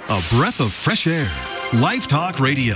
A breath of fresh air. Life Talk Radio.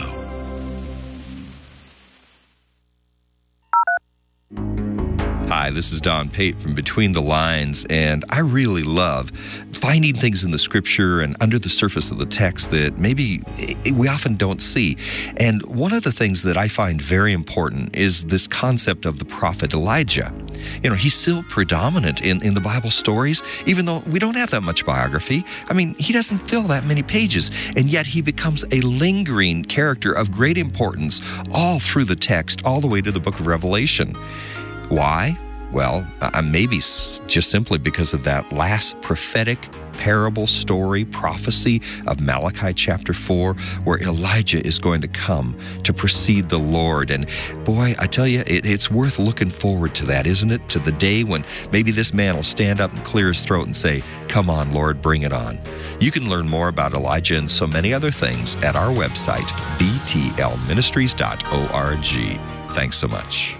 Hi, this is Don Pate from Between the Lines, and I really love finding things in the Scripture and under the surface of the text that maybe we often don't see. And one of the things that I find very important is this concept of the prophet Elijah. You know, he's still predominant in the Bible stories, even though we don't have that much biography. I mean, he doesn't fill that many pages, and yet he becomes a lingering character of great importance all through the text, all the way to the book of Revelation. Why? Well, maybe just simply because of that last prophetic parable story, prophecy of Malachi chapter 4, where Elijah is going to come to precede the Lord. And boy, I tell you, it's worth looking forward to that, isn't it? To the day when maybe this man will stand up and clear his throat and say, "Come on, Lord, bring it on." You can learn more about Elijah and so many other things at our website, btlministries.org. Thanks so much.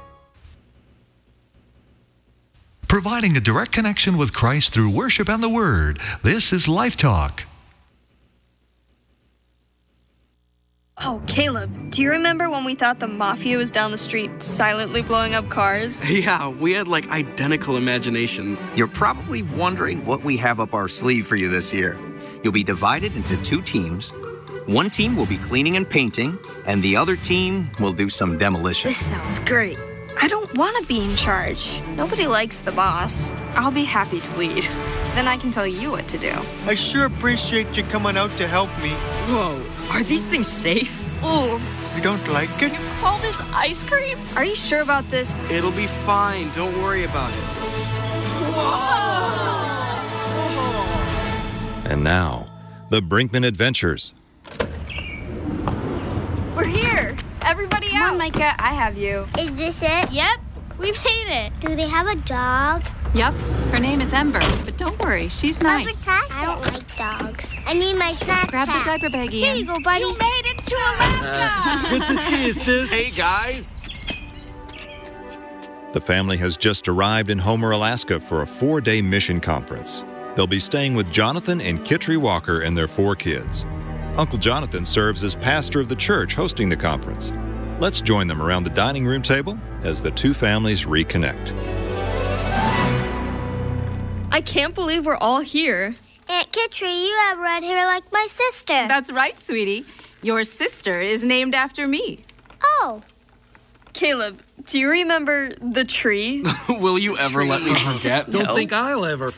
Providing a direct connection with Christ through worship and the Word. This is Life Talk. Oh, Caleb, do you remember when we thought the mafia was down the street silently blowing up cars? Yeah, we had like identical imaginations. You're probably wondering what we have up our sleeve for you this year. You'll be divided into 2 teams. One team will be cleaning and painting, and the other team will do some demolition. This sounds great. I don't want to be in charge. Nobody likes the boss. I'll be happy to lead. Then I can tell you what to do. I sure appreciate you coming out to help me. Whoa, are these things safe? Ooh. You don't like it? You call this ice cream? Are you sure about this? It'll be fine. Don't worry about it. Whoa! And now, the Brinkman Adventures. We're here. Everybody out. Come on, Micah, I have you. Is this it? Yep, we made it. Do they have a dog? Yep, her name is Ember, but don't worry, she's nice. I don't like dogs. I need my snack Grab pack. the diaper bag, Ian. Here you go, buddy. You made it to Alaska! Good to see you, sis. Hey, guys. The family has just arrived in Homer, Alaska for a 4-day mission conference. They'll be staying with Jonathan and Kitri Walker and their 4 kids. Uncle Jonathan serves as pastor of the church hosting the conference. Let's join them around the dining room table as the 2 families reconnect. I can't believe we're all here. Aunt Kitri, you have red hair like my sister. That's right, sweetie. Your sister is named after me. Oh. Caleb, do you remember the tree? Will you ever let me forget? Don't think I'll ever